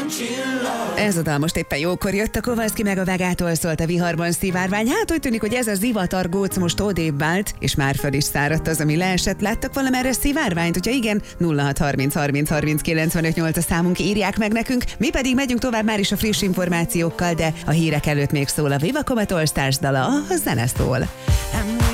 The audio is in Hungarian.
Ez a dal most éppen jókor jött, a Kovalszki meg a Vegától szólt a Viharban szivárvány. Hát úgy tűnik, hogy ez a zivatargóc most odébb vált, és már föl is száradt az, ami leesett. Láttak valamerre szivárványt? Hogyha igen, 0630 30 30 95 8 a számunk, írják meg nekünk. Mi pedig megyünk tovább már is a friss információkkal, de a hírek előtt még szól a Viva Combat All Stars dala, a zene szól.